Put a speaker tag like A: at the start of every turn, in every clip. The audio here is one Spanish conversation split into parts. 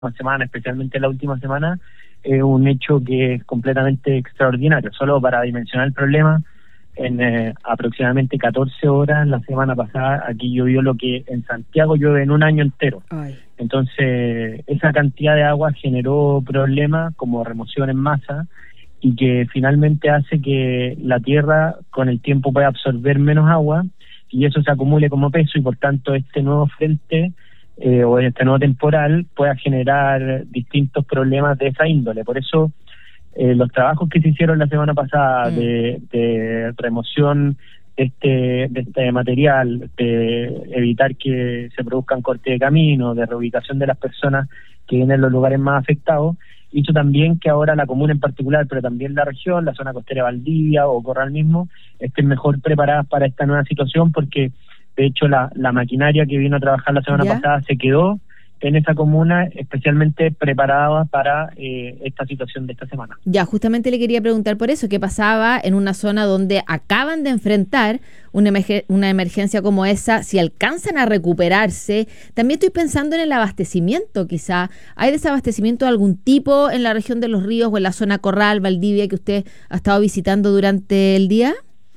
A: semana, especialmente la última semana, es un hecho que es completamente extraordinario. Solo para dimensionar el problema, en aproximadamente 14 horas la semana pasada aquí llovió lo que en Santiago llueve en un año entero.
B: Ay.
A: Entonces esa cantidad de agua generó problemas como remoción en masa y que finalmente hace que la tierra con el tiempo pueda absorber menos agua y eso se acumule como peso y por tanto este nuevo frente o este nuevo temporal pueda generar distintos problemas de esa índole. Por eso los trabajos que se hicieron la semana pasada de remoción de este material, de evitar que se produzcan cortes de camino, de reubicación de las personas que vienen en los lugares más afectados, hizo también que ahora la comuna en particular, pero también la región, la zona costera de Valdivia o Corral mismo, estén mejor preparadas para esta nueva situación porque de hecho la maquinaria que vino a trabajar la semana pasada se quedó en esa comuna especialmente preparada para esta situación de esta semana.
B: Ya, justamente le quería preguntar por eso, ¿qué pasaba en una zona donde acaban de enfrentar una emergencia como esa? Si alcanzan a recuperarse, también estoy pensando en el abastecimiento quizá. ¿Hay desabastecimiento de algún tipo en la región de Los Ríos o en la zona Corral, Valdivia, que usted ha estado visitando durante el día?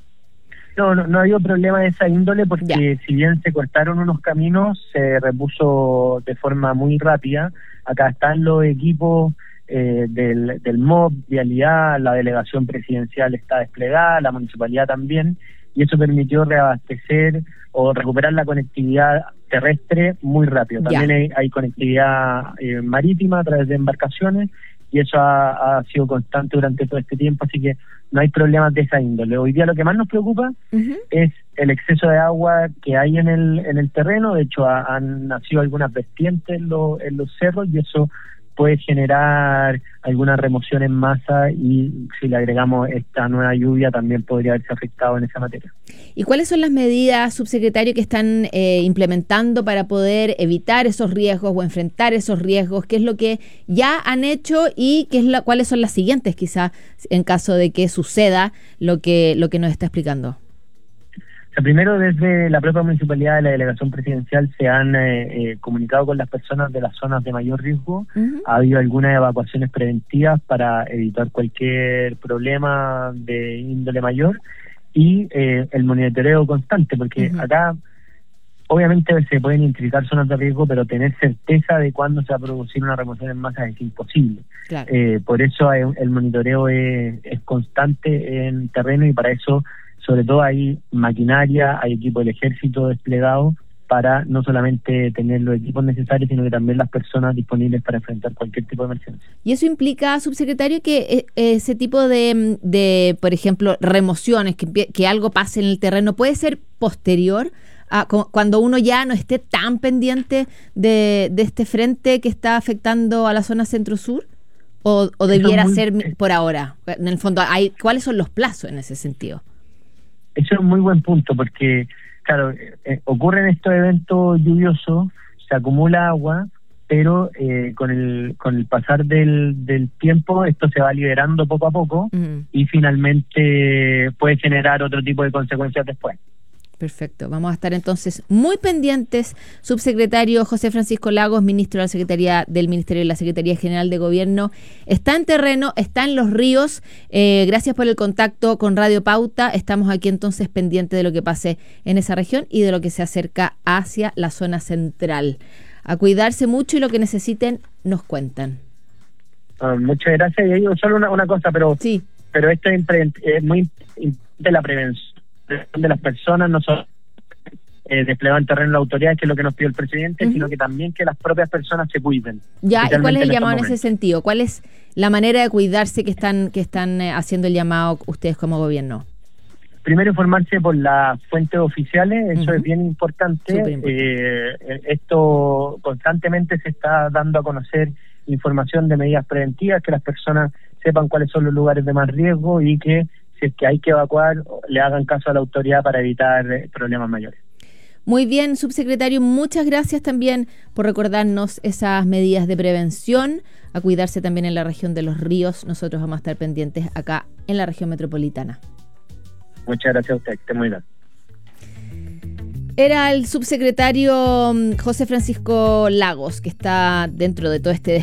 A: No ha habido problema de esa índole porque si bien se cortaron unos caminos, se repuso de forma muy rápida. Acá están los equipos del MOB, Vialidad, la delegación presidencial está desplegada, la municipalidad también, y eso permitió reabastecer o recuperar la conectividad terrestre muy rápido. También hay conectividad marítima a través de embarcaciones y eso ha sido constante durante todo este tiempo, así que no hay problemas de esa índole. Hoy día lo que más nos preocupa es el exceso de agua que hay en el terreno. De hecho, han nacido algunas vertientes en los cerros y eso puede generar alguna remoción en masa y si le agregamos esta nueva lluvia también podría haberse afectado en esa materia.
B: ¿Y cuáles son las medidas, subsecretario, que están implementando para poder evitar esos riesgos o enfrentar esos riesgos? ¿Qué es lo que ya han hecho y cuáles son las siguientes quizá en caso de que suceda lo que nos está explicando?
A: Primero, desde la propia municipalidad de la delegación presidencial se han comunicado con las personas de las zonas de mayor riesgo. Ha habido algunas evacuaciones preventivas para evitar cualquier problema de índole mayor y el monitoreo constante, porque acá obviamente se pueden identificar zonas de riesgo, pero tener certeza de cuándo se va a producir una remoción en masa es imposible.
B: Claro.
A: Por eso el monitoreo es constante en terreno y para eso sobre todo hay maquinaria, hay equipo del ejército desplegado para no solamente tener los equipos necesarios, sino que también las personas disponibles para enfrentar cualquier tipo de emergencia.
B: ¿Y eso implica, subsecretario, que ese tipo de, por ejemplo, remociones, que algo pase en el terreno, puede ser posterior a cuando uno ya no esté tan pendiente de este frente que está afectando a la zona centro-sur? ¿O debiera ser por ahora? En el fondo, ¿cuáles son los plazos en ese sentido?
A: Eso es un muy buen punto porque, claro, ocurren estos eventos lluviosos, se acumula agua, pero con el pasar del tiempo esto se va liberando poco a poco y finalmente puede generar otro tipo de consecuencias después.
B: Perfecto. Vamos a estar entonces muy pendientes. Subsecretario José Francisco Lagos, ministro de la Secretaría del Ministerio de la Secretaría General de Gobierno, está en terreno, está en Los Ríos. Gracias por el contacto con Radio Pauta. Estamos aquí entonces pendientes de lo que pase en esa región y de lo que se acerca hacia la zona central. A cuidarse mucho y lo que necesiten nos cuentan.
A: Muchas gracias. Y digo solo una cosa, pero esto es muy importante, la prevención de las personas, no solo desplegado en terreno de la autoridad, que es lo que nos pidió el presidente, sino que también que las propias personas se cuiden.
B: Ya, ¿y cuál es el llamado en ese sentido? ¿Cuál es la manera de cuidarse que están haciendo el llamado ustedes como gobierno?
A: Primero, informarse por las fuentes oficiales, eso es bien importante. Esto constantemente se está dando a conocer información de medidas preventivas, que las personas sepan cuáles son los lugares de más riesgo y que si es que hay que evacuar, le hagan caso a la autoridad para evitar problemas mayores.
B: Muy bien, subsecretario, muchas gracias también por recordarnos esas medidas de prevención, a cuidarse también en la región de Los Ríos. Nosotros vamos a estar pendientes acá en la región metropolitana.
A: Muchas gracias a usted, que esté muy bien.
B: Era el subsecretario José Francisco Lagos, que está dentro de todo este